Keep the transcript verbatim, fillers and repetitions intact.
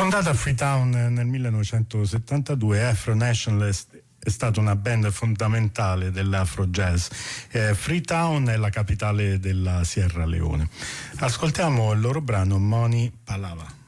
Fondata a Freetown nel millenovecentosettantadue, Afro Nationalist è stata una band fondamentale dell'Afro Jazz. Eh, Freetown è la capitale della Sierra Leone. Ascoltiamo il loro brano Money Palava.